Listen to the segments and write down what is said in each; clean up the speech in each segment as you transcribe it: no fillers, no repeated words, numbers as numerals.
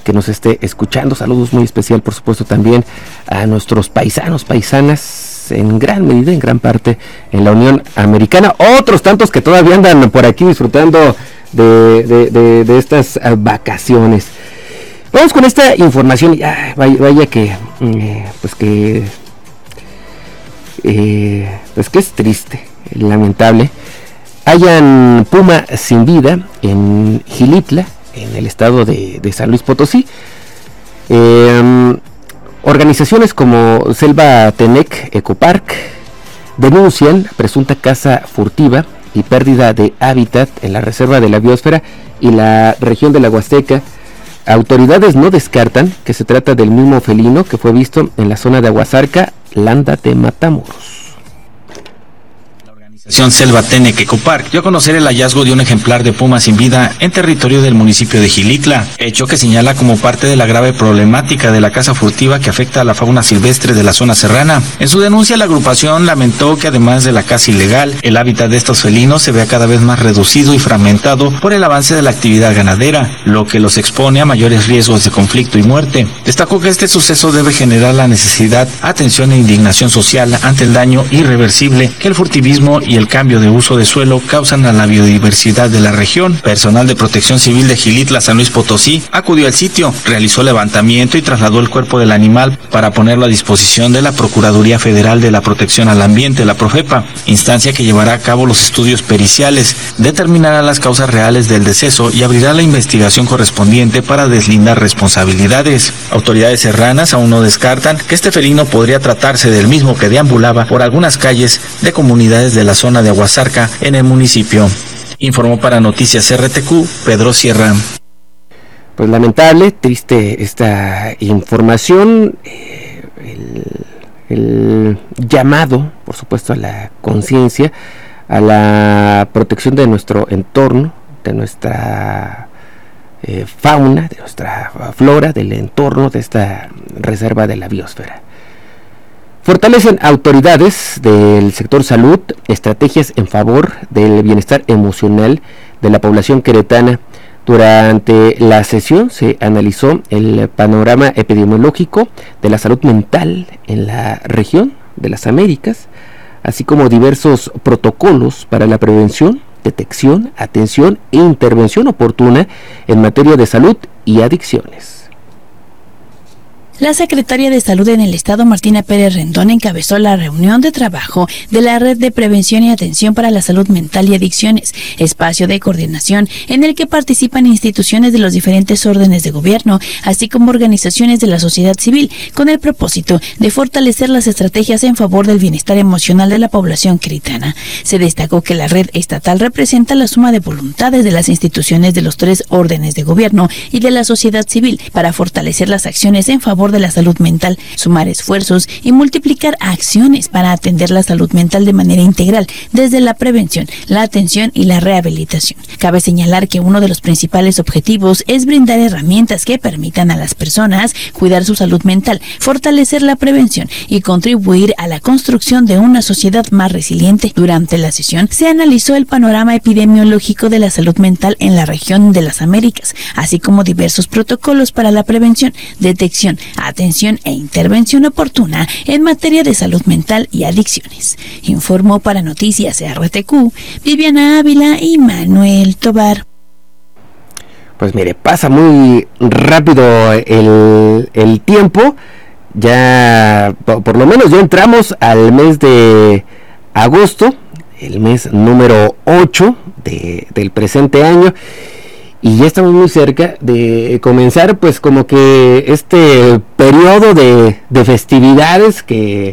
que nos esté escuchando. Saludos muy especial, por supuesto, también a nuestros paisanos, paisanas, en gran medida, en gran parte, en la Unión Americana. Otros tantos que todavía andan por aquí disfrutando de estas vacaciones. Vamos con esta información. Vaya que es triste, lamentable. Hayan puma sin vida en Xilitla, en el estado de San Luis Potosí. Organizaciones como Selva Tenec Ecopark denuncian presunta caza furtiva y pérdida de hábitat en la reserva de la biosfera y la región de la Huasteca. Autoridades no descartan que se trata del mismo felino que fue visto en la zona de Aguasarca, Landa de Matamoros. Selva Tenec Ecopark dio a conocer el hallazgo de un ejemplar de puma sin vida en territorio del municipio de Xilitla, hecho que señala como parte de la grave problemática de la caza furtiva que afecta a la fauna silvestre de la zona serrana. En su denuncia, la agrupación lamentó que además de la caza ilegal, el hábitat de estos felinos se vea cada vez más reducido y fragmentado por el avance de la actividad ganadera, lo que los expone a mayores riesgos de conflicto y muerte. Destacó que este suceso debe generar la necesidad, atención e indignación social ante el daño irreversible que el furtivismo y el cambio de uso de suelo causan a la biodiversidad de la región. Personal de Protección Civil de Xilitla, San Luis Potosí, acudió al sitio, realizó levantamiento y trasladó el cuerpo del animal para ponerlo a disposición de la Procuraduría Federal de la Protección al Ambiente, la Profepa, instancia que llevará a cabo los estudios periciales, determinará las causas reales del deceso y abrirá la investigación correspondiente para deslindar responsabilidades. Autoridades serranas aún no descartan que este felino podría tratarse del mismo que deambulaba por algunas calles de comunidades de la zona de Aguasarca en el municipio. Informó para Noticias RTQ Pedro Sierra. Pues lamentable, triste esta información. El llamado, por supuesto, a la conciencia, a la protección de nuestro entorno, de nuestra fauna, de nuestra flora, del entorno de esta reserva de la biosfera. Fortalecen autoridades del sector salud estrategias en favor del bienestar emocional de la población queretana. Durante la sesión se analizó el panorama epidemiológico de la salud mental en la región de las Américas, así como diversos protocolos para la prevención, detección, atención e intervención oportuna en materia de salud y adicciones. La secretaria de Salud en el Estado, Martina Pérez Rendón, encabezó la reunión de trabajo de la Red de Prevención y Atención para la Salud Mental y Adicciones, espacio de coordinación en el que participan instituciones de los diferentes órdenes de gobierno, así como organizaciones de la sociedad civil, con el propósito de fortalecer las estrategias en favor del bienestar emocional de la población queretana. Se destacó que la red estatal representa la suma de voluntades de las instituciones de los 3 órdenes de gobierno y de la sociedad civil para fortalecer las acciones en favor de la salud mental, sumar esfuerzos y multiplicar acciones para atender la salud mental de manera integral, desde la prevención, la atención y la rehabilitación. Cabe señalar que uno de los principales objetivos es brindar herramientas que permitan a las personas cuidar su salud mental, fortalecer la prevención y contribuir a la construcción de una sociedad más resiliente. Durante la sesión se analizó el panorama epidemiológico de la salud mental en la región de las Américas, así como diversos protocolos para la prevención, detección, atención e intervención oportuna en materia de salud mental y adicciones. Informó para Noticias RTQ Viviana Ávila y Manuel Tobar. Pues mire, pasa muy rápido el tiempo. Ya, por lo menos ya entramos al mes de agosto, el mes número 8 del presente año. Y ya estamos muy cerca de comenzar, pues, como que este periodo de festividades que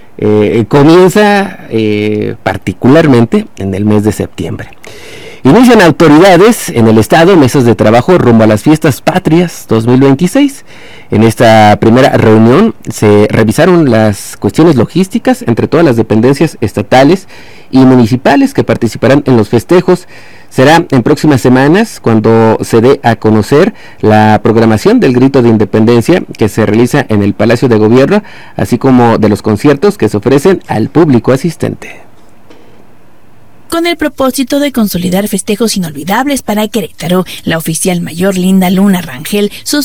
comienza particularmente en el mes de septiembre. Inician autoridades en el estado mesas de trabajo rumbo a las fiestas patrias 2026. En esta primera reunión se revisaron las cuestiones logísticas entre todas las dependencias estatales y municipales que participarán en los festejos. Será en próximas semanas cuando se dé a conocer la programación del Grito de Independencia que se realiza en el Palacio de Gobierno, así como de los conciertos que se ofrecen al público asistente. Con el propósito de consolidar festejos inolvidables para Querétaro, la oficial mayor Linda Luna Rangel